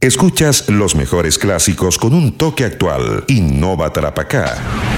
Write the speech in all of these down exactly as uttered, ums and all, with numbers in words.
Escuchas los mejores clásicos con un toque actual. Innova Tarapacá.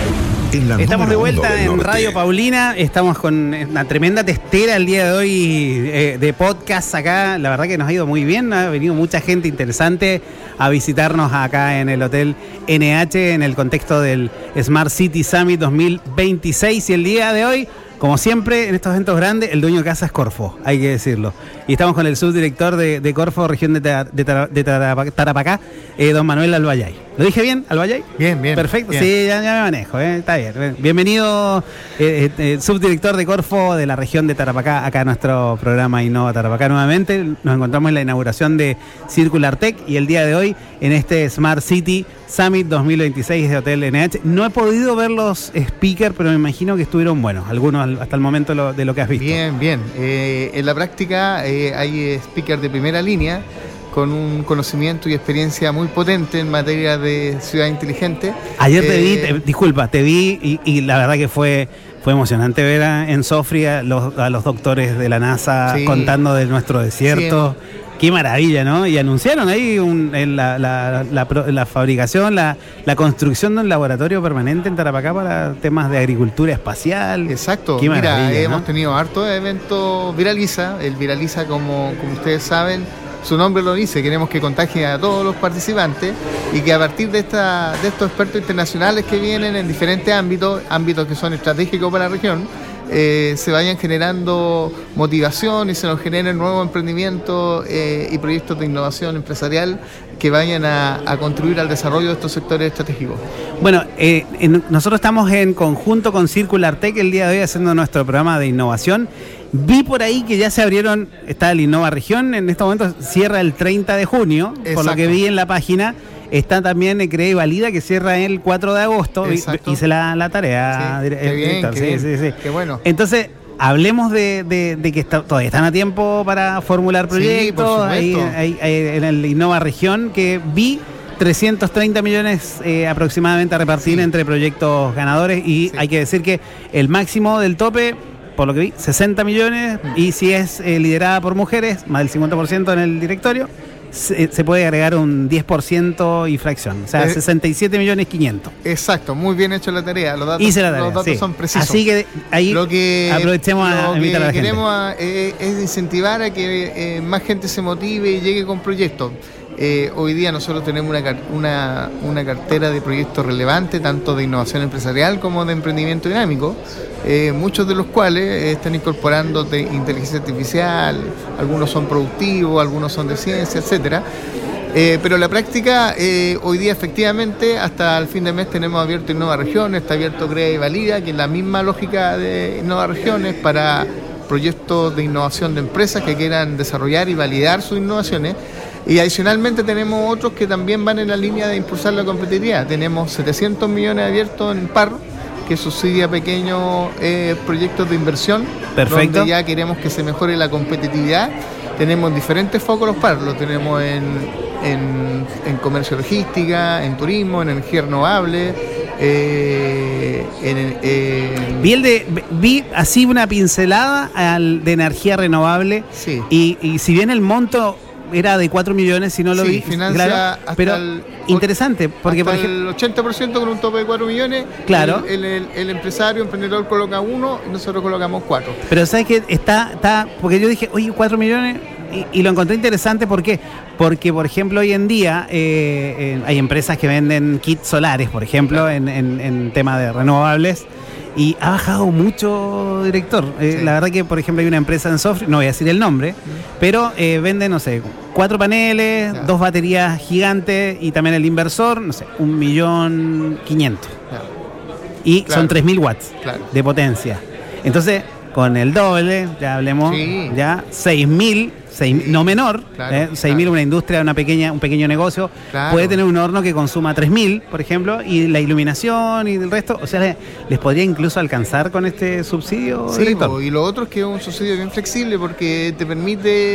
Estamos de vuelta en Radio Paulina, estamos con una tremenda testera el día de hoy eh, de podcast acá. La verdad que nos ha ido muy bien, ha venido mucha gente interesante a visitarnos acá en el Hotel N H en el contexto del Smart City Summit dos mil veintiséis. Y el día de hoy, como siempre, en estos eventos grandes, el dueño de casa es Corfo, hay que decirlo. Y estamos con el subdirector de, de Corfo, región de, ta, de, ta, de Tarapacá, Tarapacá eh, don Manuel Albayay. ¿Lo dije bien, Albayay? Bien, bien. Perfecto, bien. sí, ya, ya me manejo, eh, está bien. Bienvenido, eh, eh, subdirector de Corfo de la región de Tarapacá, acá a nuestro programa Innova Tarapacá nuevamente. Nos encontramos en la inauguración de Circular Tech y el día de hoy en este Smart City Summit dos mil veintiséis de Hotel N H. No he podido ver los speakers, pero me imagino que estuvieron buenos, algunos hasta el momento lo, de lo que has visto. Bien, bien. Eh, en la práctica eh, hay speakers de primera línea con un conocimiento y experiencia muy potente en materia de ciudad inteligente. Ayer te eh, vi, te, disculpa, te vi y, y la verdad que fue... Fue emocionante ver a, en Sofía los, a los doctores de la NASA sí, contando de nuestro desierto. Sí. Qué maravilla, ¿no? Y anunciaron ahí un, la, la, la, la, la fabricación, la, la construcción de un laboratorio permanente en Tarapacá para temas de agricultura espacial. Exacto. Qué maravilla, Mira, ¿no? Hemos tenido harto eventos Viraliza. El Viraliza, como, como ustedes saben, su nombre lo dice, queremos que contagie a todos los participantes y que a partir de, esta, de estos expertos internacionales que vienen en diferentes ámbitos, ámbitos que son estratégicos para la región, eh, se vayan generando motivación y se nos generen nuevos emprendimientos eh, y proyectos de innovación empresarial que vayan a, a contribuir al desarrollo de estos sectores estratégicos. Bueno, eh, en, nosotros estamos en conjunto con Circular Tech el día de hoy haciendo nuestro programa de innovación. Vi por ahí que ya se abrieron, está el Innova Región, en estos momentos cierra el treinta de junio, exacto, por lo que vi en la página. Está también Crea y Valida, que cierra el cuatro de agosto. Exacto. Hice la, la tarea, sí, dire- qué bien, director. qué Sí, bien, sí, sí. qué bueno. Entonces, hablemos de, de, de que está, todavía están a tiempo para formular proyectos. Sí, por ahí, ahí, ahí, en el Innova Región, que vi trescientos treinta millones eh, aproximadamente a repartir sí. entre proyectos ganadores. Y sí. hay que decir que el máximo del tope, por lo que vi, sesenta millones, y si es eh, liderada por mujeres, más del cincuenta por ciento en el directorio, se, se puede agregar un diez por ciento y fracción, o sea, eh, sesenta y siete millones quinientos. Exacto, muy bien hecho la tarea, los datos, Hice la tarea, los datos sí. son precisos. Así que ahí lo que, aprovechemos a invitar a la gente. Lo que queremos a, eh, es incentivar a que eh, más gente se motive y llegue con proyectos. Eh, hoy día nosotros tenemos una, una, una cartera de proyectos relevantes, tanto de innovación empresarial como de emprendimiento dinámico, eh, muchos de los cuales eh, están incorporando de inteligencia artificial, algunos son productivos, algunos son de ciencia, etcétera. Eh, pero la práctica, eh, hoy día efectivamente, hasta el fin de mes tenemos abierto Innova Regiones, está abierto Crea y Valida, que es la misma lógica de Innova Regiones para proyectos de innovación de empresas que quieran desarrollar y validar sus innovaciones. Y adicionalmente tenemos otros que también van en la línea de impulsar la competitividad. Tenemos setecientos millones abiertos en P A R, que subsidia pequeños eh, proyectos de inversión. Perfecto. Donde ya queremos que se mejore la competitividad. Tenemos diferentes focos los P A R, los tenemos en, en, en comercio logística, en turismo, en energía renovable. Eh, en, en... Vi, el de, vi así una pincelada al, de energía renovable. Sí. Y, y si bien el monto era de cuatro millones, si no lo sí, vi. financia claro, hasta pero el, interesante, porque hasta por ejemplo, el ochenta por ciento con un tope de cuatro millones. Claro. El, el, el empresario, emprendedor coloca uno y nosotros colocamos cuatro. Pero sabes que está, está, porque yo dije, oye, cuatro millones, y, y lo encontré interesante, ¿por qué? Porque, por ejemplo, hoy en día eh, eh, hay empresas que venden kits solares, por ejemplo, en, en, en tema de renovables. Y ha bajado mucho, director. Eh, sí. La verdad que, por ejemplo, hay una empresa en software, no voy a decir el nombre, mm. pero eh, vende, no sé, cuatro paneles, yeah. dos baterías gigantes y también el inversor, no sé, un millón quinientos. Yeah. Y claro. son tres mil watts claro. de potencia. Entonces, con el doble, ya hablemos, sí. ya seis mil, sí. no menor, claro, eh, seis mil claro. una industria, una pequeña, un pequeño negocio, claro. puede tener un horno que consuma tres mil, por ejemplo, y la iluminación y el resto, o sea, les, les podría incluso alcanzar con este subsidio. Sí, po, y lo otro es que es un subsidio bien flexible porque te permite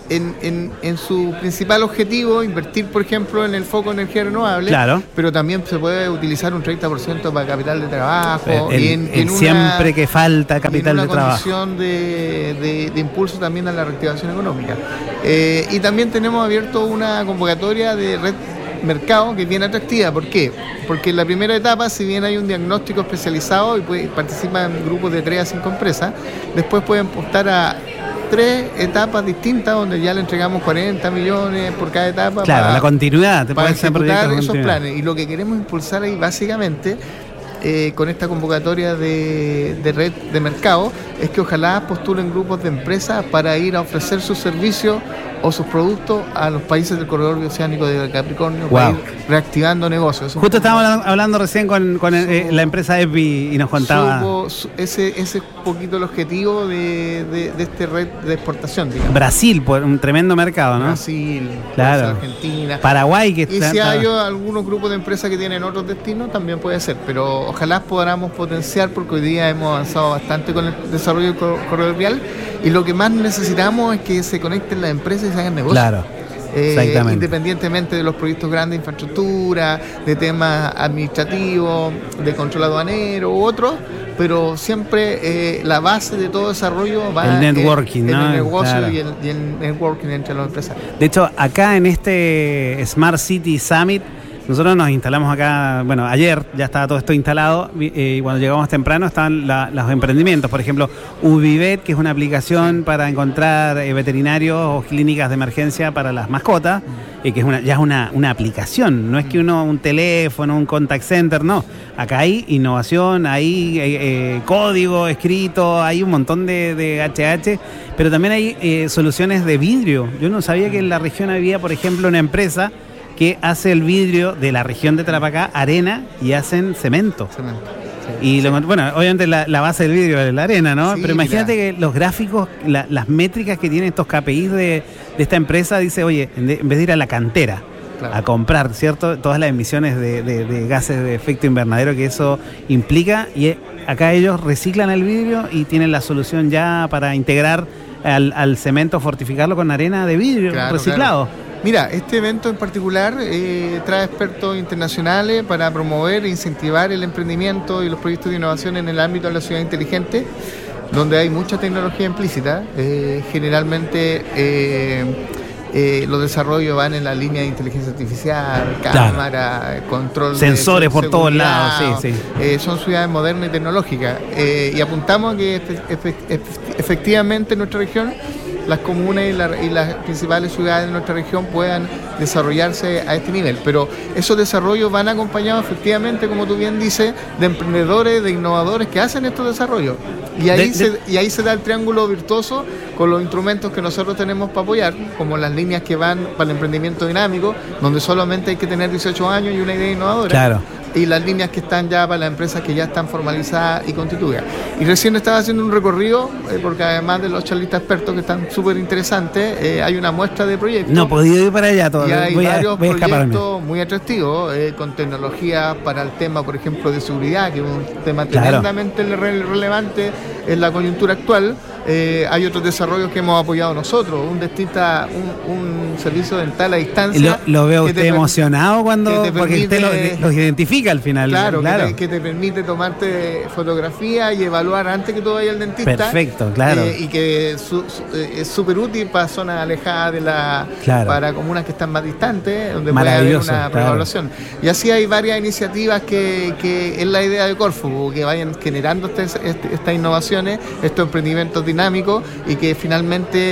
en, en, en su principal objetivo, invertir, por ejemplo, en el foco de energía renovable, claro. pero también se puede utilizar un treinta por ciento para capital de trabajo. El, y en, el en una, siempre que falta capital en una de trabajo. condición de, de, de impulso también a la reactivación económica. Eh, y también tenemos abierto una convocatoria de red mercado que es bien atractiva. ¿Por qué? Porque en la primera etapa, si bien hay un diagnóstico especializado y puede, participan grupos de tres a cinco empresas, después pueden apostar a tres etapas distintas donde ya le entregamos cuarenta millones por cada etapa. Claro, para, la continuidad. Te para ejecutar esos planes. Y lo que queremos impulsar ahí básicamente eh, con esta convocatoria de, de red de mercado es que ojalá postulen grupos de empresas para ir a ofrecer sus servicios o sus productos a los países del corredor bioceánico de Capricornio, wow, para ir reactivando negocios. Justo estábamos hablando, hablando recién con, con eh, la empresa E P I y nos contaba. Supo, su, ese, ese es un poquito el objetivo de, de, de este red de exportación, digamos. Brasil, por un tremendo mercado, ¿no? Brasil, claro. Argentina. Paraguay, que y está. Y si hay algunos grupos de empresas que tienen otros destinos, también puede ser, pero ojalá podamos potenciar, porque hoy día hemos avanzado bastante con el desarrollo del corredor vial, y lo que más necesitamos es que se conecten las empresas y se hagan negocios. Claro. Eh, Exactamente. Independientemente de los proyectos grandes de infraestructura, de temas administrativos, de control aduanero u otros, pero siempre eh, la base de todo desarrollo va el networking, en, ¿no? en el negocio, claro. y, el, y el networking entre los empresarios. De hecho, acá en este Smart City Summit, nosotros nos instalamos acá, bueno, ayer ya estaba todo esto instalado, eh, y cuando llegamos temprano estaban la, los emprendimientos, por ejemplo, Uvivet, que es una aplicación para encontrar eh, veterinarios o clínicas de emergencia para las mascotas, eh, que es una, ya es una, una aplicación, no es que uno, un teléfono, un contact center, no. Acá hay innovación, hay eh, eh, código escrito, hay un montón de, de H H, pero también hay eh, soluciones de vidrio. Yo no sabía que en la región había, por ejemplo, una empresa que hace el vidrio de la región de Tarapacá, arena, y hacen cemento. Cemento. Sí, y sí. Lo, bueno, obviamente la, la base del vidrio es la arena, ¿no? Sí, pero imagínate mira. que los gráficos, la, las métricas que tienen estos K P Is de, de esta empresa, dice, oye, en, de, en vez de ir a la cantera, claro, a comprar, ¿cierto? Todas las emisiones de, de, de gases de efecto invernadero que eso implica, y acá ellos reciclan el vidrio y tienen la solución ya para integrar al, al cemento, fortificarlo con arena de vidrio, claro, reciclado. Claro. Mira, este evento en particular eh, trae expertos internacionales para promover e incentivar el emprendimiento y los proyectos de innovación en el ámbito de la ciudad inteligente, donde hay mucha tecnología implícita. Eh, generalmente eh, eh, los desarrollos van en la línea de inteligencia artificial, cámara, claro, control, sensores de, por seguridad, todos lados, sí, sí. Eh, son ciudades modernas y tecnológicas, eh, y apuntamos a que efe, efe, efectivamente en nuestra región las comunas y, la, y las principales ciudades de nuestra región puedan desarrollarse a este nivel. Pero esos desarrollos van acompañados efectivamente, como tú bien dices, de emprendedores, de innovadores que hacen estos desarrollos. Y ahí, de, se, de... y ahí se da el triángulo virtuoso con los instrumentos que nosotros tenemos para apoyar, como las líneas que van para el emprendimiento dinámico, donde solamente hay que tener dieciocho años y una idea innovadora. Claro. Y las líneas que están ya para las empresas que ya están formalizadas y constituidas. Y recién estaba haciendo un recorrido, eh, porque además de los charlistas expertos que están súper interesantes, eh, hay una muestra de proyectos. No he podido ir para allá todavía. Y hay voy varios a, voy a proyectos muy atractivos, eh, con tecnología para el tema, por ejemplo, de seguridad, que es un tema tremendamente claro. re- relevante en la coyuntura actual. Eh, hay otros desarrollos que hemos apoyado nosotros, un dentista, un, un servicio dental a distancia. Lo, lo veo usted emocionado cuando, porque permite, usted los lo identifica al final. Claro, claro. Que, te, que te permite tomarte fotografía y evaluar antes que tú vayas al dentista. Perfecto, claro. Eh, y que su, su, eh, es súper útil para zonas alejadas de la, claro, para comunas que están más distantes, donde puede haber una preevaluación. Claro. Y así hay varias iniciativas que, que es la idea de Corfo, que vayan generando este, este, estas innovaciones, estos emprendimientos dinámicos, y que finalmente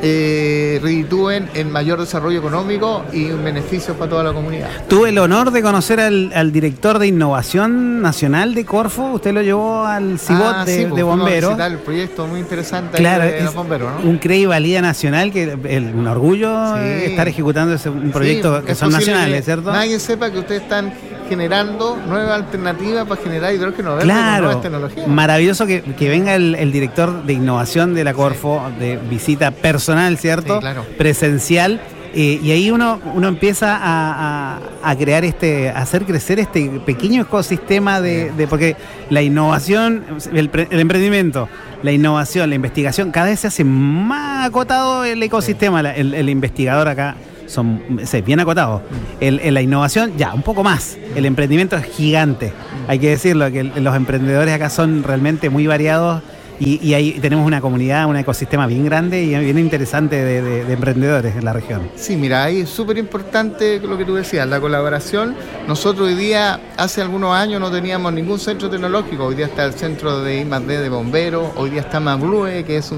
eh, reditúen en mayor desarrollo económico y un beneficio para toda la comunidad. Tuve el honor de conocer al, al director de Innovación Nacional de Corfo. Usted lo llevó al Cibot ah, de, sí, pues, de bomberos. El proyecto muy interesante, claro, de, de es los bomberos, ¿no? Un CREI Valía Nacional, que el, un orgullo sí. estar ejecutando ese, un proyecto sí, que son nacionales, ¿cierto? Nadie sepa que ustedes están generando nuevas alternativas para generar hidrógeno verde, claro, con nuevas tecnologías. Maravilloso que, que venga el, el director de innovación de la Corfo, sí, de visita personal, ¿cierto? Sí, claro. Presencial. Eh, y ahí uno, uno empieza a, a, a crear este, a hacer crecer este pequeño ecosistema de, de porque la innovación, el, el emprendimiento, la innovación, la investigación, cada vez se hace más acotado el ecosistema. La, el, el investigador acá son sí, bien acotados. El, el, la innovación, ya, un poco más. El emprendimiento es gigante. Hay que decirlo, que el, los emprendedores acá son realmente muy variados. Y, y ahí tenemos una comunidad, un ecosistema bien grande y bien interesante de, de, de emprendedores en la región. Sí, mira, ahí es súper importante lo que tú decías, la colaboración. Nosotros hoy día, hace algunos años no teníamos ningún centro tecnológico. Hoy día está el centro de I más D de bomberos, hoy día está Mablue, que es un